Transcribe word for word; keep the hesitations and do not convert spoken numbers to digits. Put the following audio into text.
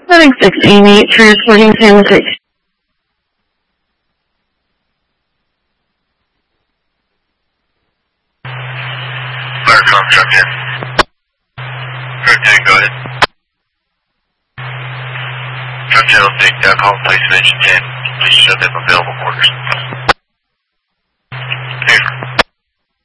Seven six Amy, transporting San Jose. Firecom, truck in. Truck ten, go ahead. Truck ten will take that call, place mention ten. Please show them available orders. Paper.